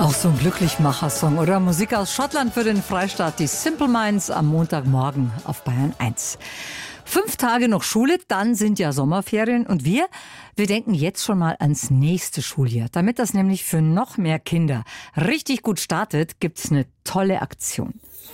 Auch so ein Glücklichmacher-Song, oder? Musik aus Schottland für den Freistaat, die Simple Minds am Montagmorgen auf Bayern 1. 5 Tage noch Schule, dann sind ja Sommerferien und wir denken jetzt schon mal ans nächste Schuljahr. Damit das nämlich für noch mehr Kinder richtig gut startet, gibt's eine tolle Aktion.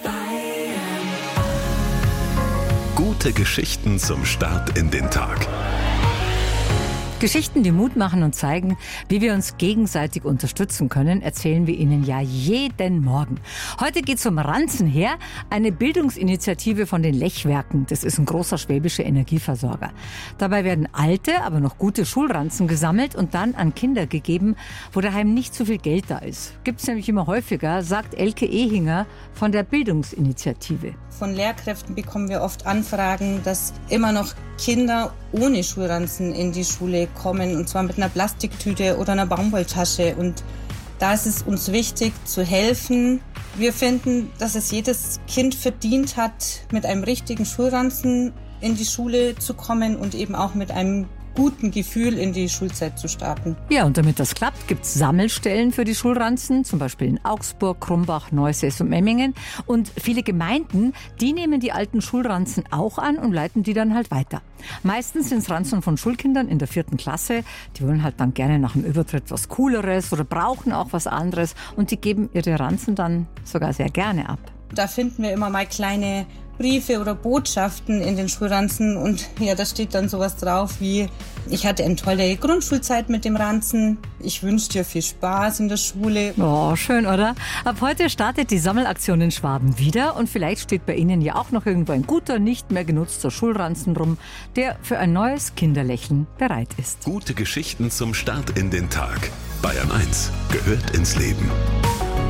Gute Geschichten zum Start in den Tag. Geschichten, die Mut machen und zeigen, wie wir uns gegenseitig unterstützen können, erzählen wir Ihnen ja jeden Morgen. Heute geht's um Ranzen her, eine Bildungsinitiative von den Lechwerken. Das ist ein großer schwäbischer Energieversorger. Dabei werden alte, aber noch gute Schulranzen gesammelt und dann an Kinder gegeben, wo daheim nicht so viel Geld da ist. Gibt's nämlich immer häufiger, sagt Elke Ehinger von der Bildungsinitiative. Von Lehrkräften bekommen wir oft Anfragen, dass immer noch Kinder ohne Schulranzen in die Schule kommen, und zwar mit einer Plastiktüte oder einer Baumwolltasche. Und da ist es uns wichtig zu helfen. Wir finden, dass es jedes Kind verdient hat, mit einem richtigen Schulranzen in die Schule zu kommen und eben auch mit einem guten Gefühl in die Schulzeit zu starten. Ja, und damit das klappt, gibt es Sammelstellen für die Schulranzen, zum Beispiel in Augsburg, Krumbach, Neusäß und Memmingen. Und viele Gemeinden, die nehmen die alten Schulranzen auch an und leiten die dann halt weiter. Meistens sind es Ranzen von Schulkindern in der 4. Klasse. Die wollen halt dann gerne nach dem Übertritt was Cooleres oder brauchen auch was anderes. Und die geben ihre Ranzen dann sogar sehr gerne ab. Da finden wir immer mal kleine Briefe oder Botschaften in den Schulranzen und ja, da steht dann sowas drauf wie: Ich hatte eine tolle Grundschulzeit mit dem Ranzen, ich wünsche dir viel Spaß in der Schule. Oh, schön, oder? Ab heute startet die Sammelaktion in Schwaben wieder und vielleicht steht bei Ihnen ja auch noch irgendwo ein guter, nicht mehr genutzter Schulranzen rum, der für ein neues Kinderlächeln bereit ist. Gute Geschichten zum Start in den Tag. Bayern 1 gehört ins Leben.